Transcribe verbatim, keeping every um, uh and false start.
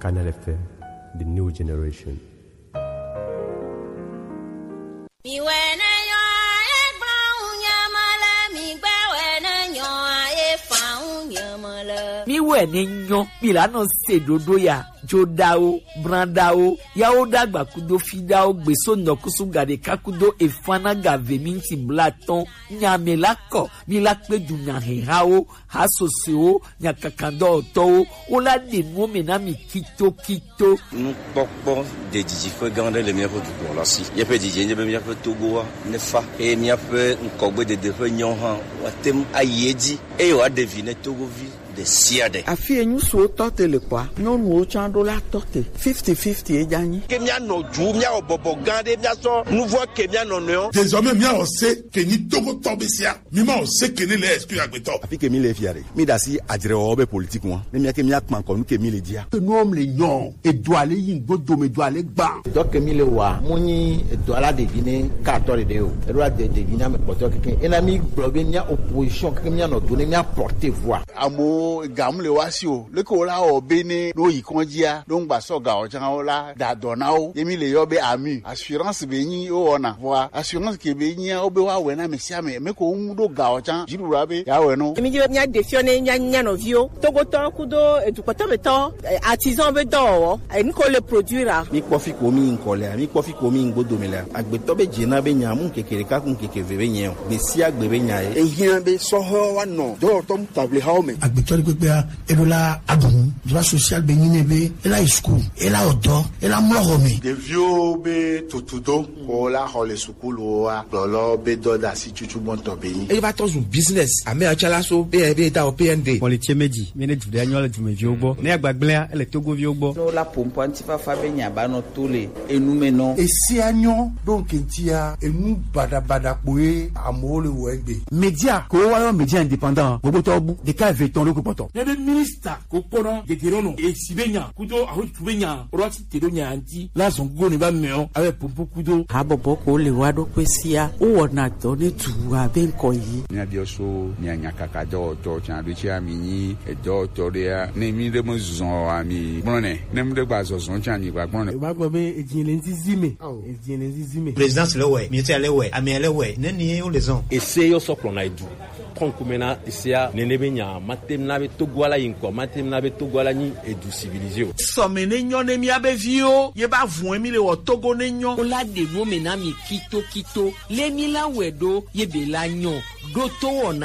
Canal F M, the new generation. Mi we ne nyo milano sedodo ya jodao brandao yao dagba kudo fidao gbeso nokusu gade kakudo efana gave minti blaton nyamelako milakpe dunya herao hasoseo nyakakando to ola de no menami kito kito nous pokpo de diji fe gande le mien ko ko la si ye pe diji ye be mien fe togo ne fa e mien fe nkogbe de de fe nyon han watem ayedi e yo a deviner togo vi de siade afi enyu so tote le kwa no no chando la tote fifty fifty e jani ke mia no ju mia obobo gande mia so nous voit ke mia no no désormais mia on sait que ni togo tobesia mi ma on sait que ni le exclu agbeto afi ke mi le fiare mi da si adire obe politique moi ne mia ke mia kman ko nu ke mi le dia que nous homme le yon et doit aller yin godo me doit aller gba donc ke mi le wa muni doit la deviner quatorze de o doit de deviner me poto ke ena mi blobe nia opposition ke mia no donner mia porter voix amo gamle wasio le ko la obene no yikonjia don gba so ga o jan o la da donao yemi le yobe ami assurance be yin o ona wa assurance ke be yin o be wa we na me sia me me ko un do ga o jan jiru rabe ya we no emi je nya defione nya nya no vio togo to kudo edukoto beto artisan be do ni ko le produire mi kofi ko mi nkole mi kofi ko mi ngodo mele agbeto be jina be nya mu kekere ka kun kekeve be nya be sia gbe be nya e yin be so ho wa no do to table ha o me agbeto gbegbe elola adun droit social be nyinebe ela school ela odo ela mlorome de vieux be totudo ko la hole school wa lolo be do da si chuchu bon to be yin e va to business ame achala so be be da o P N D on le tie meji mene du anyo du meji ogbo ne agbagble ele togo vi ogbo no la pompo antifa fa be nya ba no tole enume no esi anyo donc ntia enu bada bada poe amole wo egbe media ko wa yo media indépendant gbogbo to bu de ka veton lo ko poto nebe minister ko kono de gerono e sibenya kudo aho tubenya orati tedonya anti la zongo ne ba meo ave pompo kudo abobo ko le wa do kwesia o wona to ne tuwa ben ko yi ni abioso ni anyakaka do to chan do chi ami ni e do to dia ne mi de mo zon ami brone ne mo de gba zon chan ni gba brone ba gbo be ejin nti zime ejin nti zime president le we ministre le we ami le we ne ni o le zon e se yo so klona idu konkumena isia nenebe nya matemna be togwala yinko matemna be togwala ni edu civilisé so mene nyo ne mi abevio ye ba vun emi le wo togo ne nyo ola de no menami kito kito le mi la wedo ye be la nyo do to wona